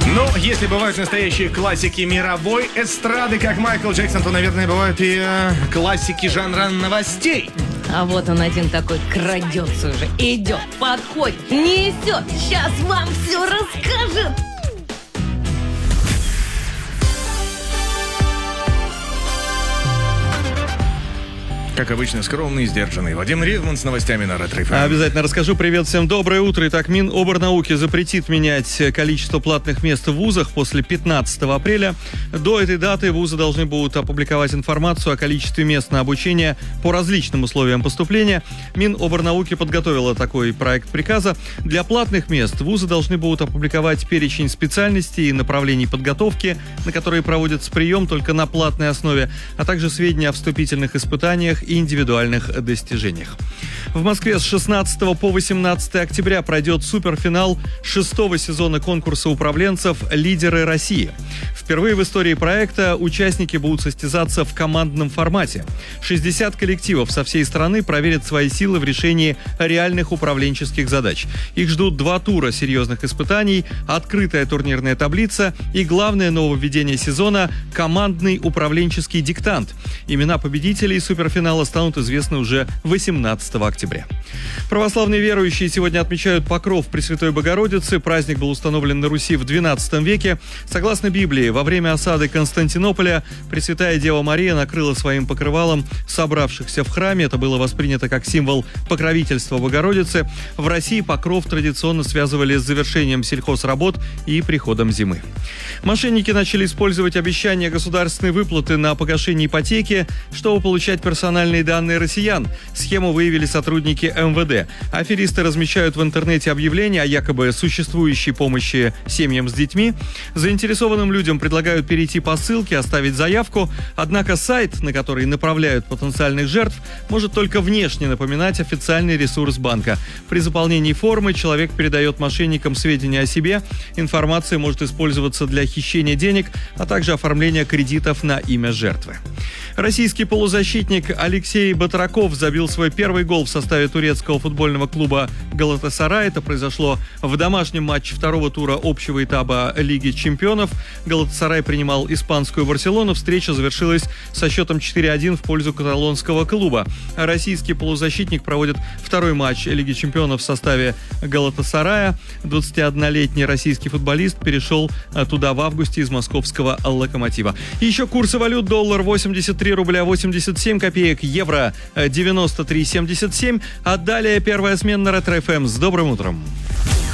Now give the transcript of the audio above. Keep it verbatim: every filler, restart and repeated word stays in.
Ну, если бывают настоящие классики мировой эстрады, как Майкл Джексон, то, наверное, бывают и э, классики жанра новостей. А вот он один такой крадется уже, идет, подходит, несет, сейчас вам все расскажет. Как обычно, скромный и сдержанный Вадим Ридман с новостями на Ретро эф эм. Обязательно расскажу. Привет всем, доброе утро. Итак, Миноборнауки запретит менять количество платных мест в вузах после пятнадцатого апреля. До этой даты вузы должны будут опубликовать информацию о количестве мест на обучение по различным условиям поступления. Миноборнауки подготовила такой проект приказа. Для платных мест вузы должны будут опубликовать перечень специальностей и направлений подготовки, на которые проводится прием только на платной основе, а также сведения о вступительных испытаниях и индивидуальных достижениях. В Москве с шестнадцатого по восемнадцатое октября пройдет суперфинал шестого сезона конкурса управленцев «Лидеры России». Впервые в истории проекта участники будут состязаться в командном формате. шестьдесят коллективов со всей страны проверят свои силы в решении реальных управленческих задач. Их ждут два тура серьезных испытаний, открытая турнирная таблица и главное нововведение сезона – командный управленческий диктант. Имена победителей суперфинала станут известны уже восемнадцатого октября. Православные верующие сегодня отмечают Покров Пресвятой Богородицы. Праздник был установлен на Руси в двенадцатом веке. Согласно Библии, во время осады Константинополя Пресвятая Дева Мария накрыла своим покрывалом собравшихся в храме. Это было воспринято как символ покровительства Богородицы. В России Покров традиционно связывали с завершением сельхозработ и приходом зимы. Мошенники начали использовать обещания государственной выплаты на погашение ипотеки, чтобы получать персональные данные россиян. Схему выявили сотрудники эм вэ дэ. Аферисты размещают в интернете объявления о якобы существующей помощи семьям с детьми. Заинтересованным людям предлагают перейти по ссылке, оставить заявку. Однако сайт, на который направляют потенциальных жертв, может только внешне напоминать официальный ресурс банка. При заполнении формы человек передает мошенникам сведения о себе. Информация может использоваться для хищения денег, а также оформления кредитов на имя жертвы. Российский полузащитник Алексей Батраков забил свой первый гол в составе турецкого футбольного клуба «Галатасарай». Это произошло в домашнем матче второго тура общего этапа Лиги чемпионов. «Галатасарай» принимал испанскую «Барселону». Встреча завершилась со счетом четыре один в пользу каталонского клуба. Российский полузащитник проводит второй матч Лиги чемпионов в составе «Галатасарая». двадцатиоднолетний российский футболист перешел туда в августе из московского «Локомотива». И еще курсы валют: доллар восемьдесят три рубля восемьдесят семь копеек, евро девяносто три семьдесят семь. А далее первая смена на Ретро эф эм. С добрым утром!